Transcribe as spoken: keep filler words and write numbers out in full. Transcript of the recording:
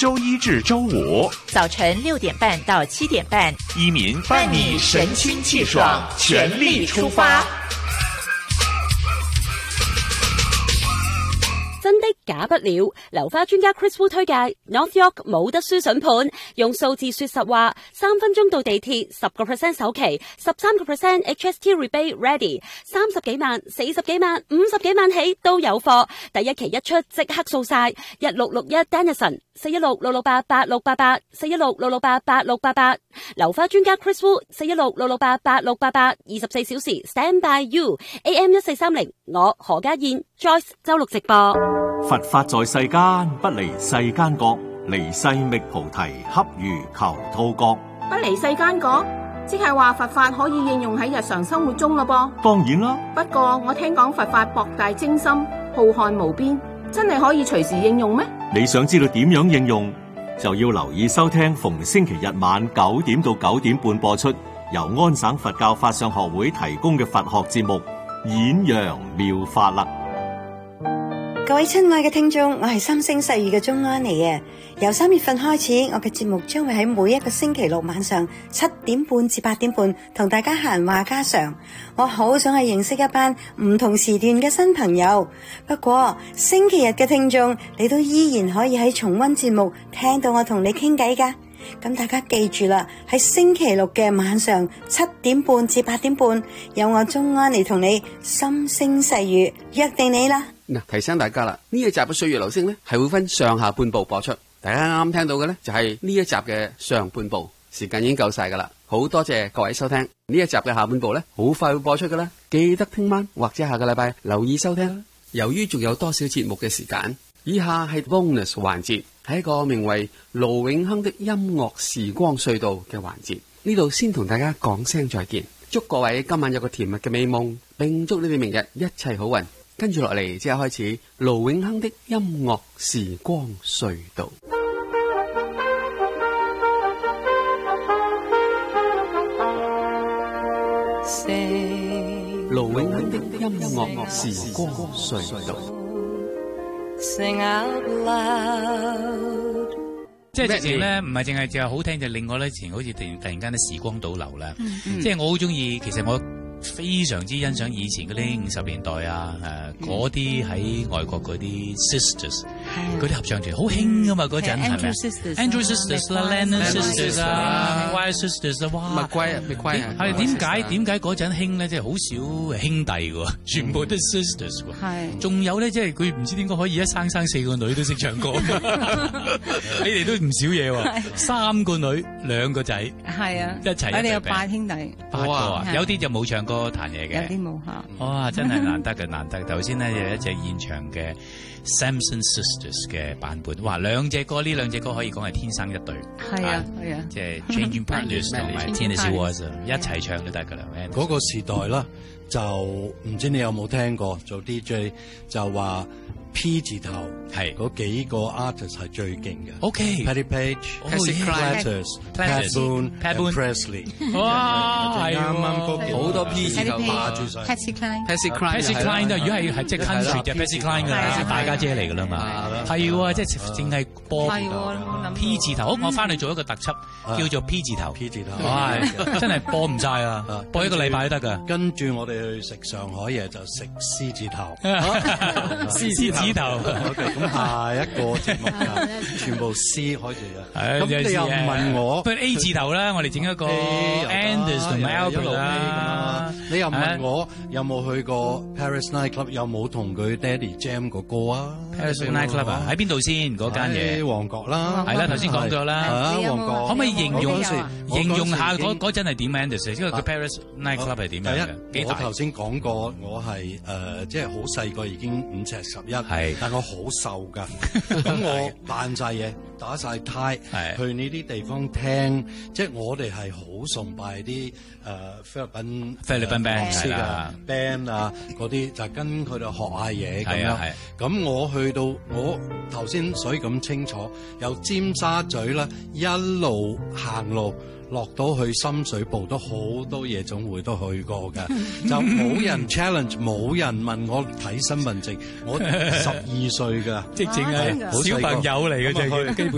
周一至周五早晨六點半到七點半， 依民伴你神清氣爽，全力出發。 真的假不了，流花專家 Chris Wu 推介 North York 冇得輸筍盤，用數字說實話，三分鐘到地鐵，十個 percent 首期，十三個 percent H S T rebate ready，三十幾萬、四十幾萬、五十幾萬起都有貨，第一期一出即刻掃晒，一六六一 Dennison， 四一六六六八八六八八，四一六六六八八六八八，流花專家 Chris Wu， 四一六六六八八六八八，二十四小時 stand by you， A M 一四三零，我何家燕 Joyce 周六直播。 佛法在世間，不離世間覺，離世覓菩提，恰如求兔角。 不離世間覺，即係話佛法可以應用喺日常生活中咯噃。 當然啦， 不過我聽講佛法博大精深，浩瀚無邊，真係可以隨時應用咩？ 你想知道點樣應用，就要留意收聽逢星期日晚九點到九點半播出，由安省佛教法相學會提供嘅佛學節目《演揚妙法》啦。 各位親愛嘅聽眾，我係三星細語嘅鍾安妮啊！由三月份開始，我嘅節目將會喺每一個星期六晚上七點半至八點半同大家閒話家常。我好想去認識一班唔同時段嘅新朋友。不過星期日嘅聽眾，你都依然可以喺重溫節目聽到我同你傾偈噶。咁大家記住啦，喺星期六嘅晚上七點半至八點半，有我鍾安妮同你心聲細語，約定你啦。 嗱，提醒大家啦，呢一集嘅歲月留聲咧，係會分上下半部播出。大家啱啱聽到嘅咧，就係呢一集嘅上半部，時間已經夠晒噶啦。好多謝各位收聽呢一集嘅下半部咧，好快會播出噶啦。記得聽晚或者下個禮拜留意收聽。由於仲有多少節目嘅時間，以下係 bonus 環節，係一個名為盧永亨的音樂時光隧道嘅環節。呢度先同大家講聲再見，祝各位今晚有個甜蜜嘅美夢，並祝你哋明日一切好運。跟住落嚟，即刻開始盧永亨的音樂時光隧道。盧永亨的音樂時光隧道。 即係直情咧，唔係淨係淨係好聽，就另外咧，前好似突然突然間啲時光倒流啦。嗯嗯、即係我好中意，其實我非常之欣賞以前嗰啲五十年代啊，誒嗰啲喺外國嗰啲 sisters， 嗰啲合唱團好興噶嘛，嗰陣係咪 Andrew Sisters 啦 Lennon Sisters 啊 Maguire Sisters 啊，哇 Maguire Maguire 係點解點解嗰陣興咧？即係好少兄弟喎，全部都 sisters 喎。係，仲有咧，即係佢唔知點解可以一生生四個女都識唱歌。你哋都唔少嘢喎，三個女兩個仔，係啊，一齊。我哋有八兄弟，八個啊，有啲就冇唱歌。歌彈嘢嘅，有啲冇嚇。哇，真係難得嘅，難得。頭先咧有一隻現場嘅 Samson Sisters 嘅版本，哇，兩隻歌呢兩隻歌可以講係天生一對。係啊，係啊，即係 Changing Partners 同埋 Tennessee Waltz 一齊唱都得㗎啦。 嗰個時代啦，就唔知你有冇聽過做 D J 就話 P 字頭係嗰幾個 artist 係最勁嘅。OK，Patti Page、Patsy Claters、Pat Boone、Pat Presley。哇，係啱啱好多 P 字頭霸住晒。Patsy Cline、Patsy Cline、Patsy Cline 都如果係係即係 country 就 Patsy Cline 㗎啦，大家姐嚟㗎啦嘛。係喎，即係淨係播 P 字頭。好，我翻去做一個特輯，叫做 P 字頭。P 字頭，哇，真係播唔晒啊！播一個禮拜都得㗎。跟住我哋去食上海嘢就食 C 字頭。C 字頭。咁下一個節目就全部 C 開住嘅。咁你又問我，不如 A 字頭啦，我哋整一個 Anders 同埋 Albert 啦。你又問我有冇去過 Paris Night Club，有冇同佢爹哋 jam 過歌啊 ？Paris Night Club 啊，喺邊度先？嗰間嘢？喺旺角啦。係啦，頭先講咗啦。 係旺角。 可唔可以形容形容下嗰嗰陣係點 Anders？因為佢 Paris Night Club 係點樣嘅？ 第一，我頭先講過，我係誒即係好細個已經五尺十一。係。但我好瘦噶，咁我扮晒嘢，打晒呔，去呢啲地方聽，即係我哋係好崇拜啲誒菲律賓菲律賓 band 係啦 band 啊嗰啲，就跟佢哋學下嘢咁樣。咁我去到我頭先所以咁清楚，由尖沙咀啦一路行路。落到去深水埗都好多夜總會都去過㗎，就冇人 challenge， 冇人問我睇身份證，我十二歲㗎， 即係淨係小朋友嚟嘅啫，基